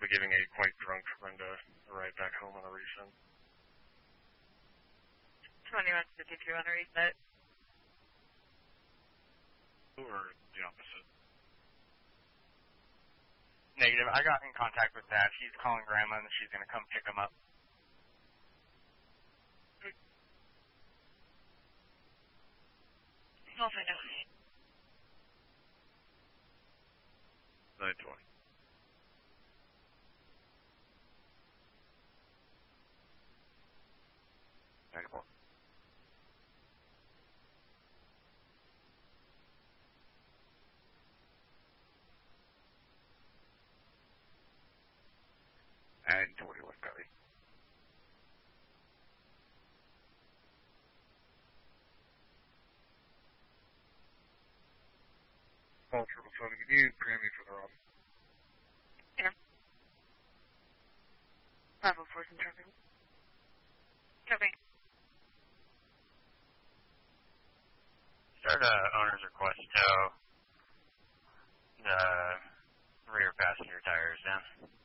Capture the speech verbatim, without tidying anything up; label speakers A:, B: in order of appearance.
A: be giving a quite drunk friend a, a ride back home on a resend.
B: twenty-one fifty-two on a reset.
A: Or the opposite?
C: Negative. I got in contact with Dad. She's calling Grandma and she's going to come pick him up.
B: I'll find out.
A: nine twenty. ninety-four. And twenty-one, copy. Paul Triple Seven, can you grab me for the Rob?
B: Yeah. Bravo Force and Traffic. Copy.
C: Start uh, owner's request tow the rear passenger tires down.